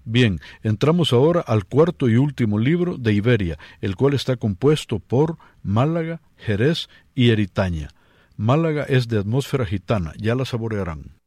Bien, entramos ahora al cuarto y último libro de Iberia, el cual está compuesto por Málaga, Jerez y Eritaña. Málaga es de atmósfera gitana, ya la saborearán.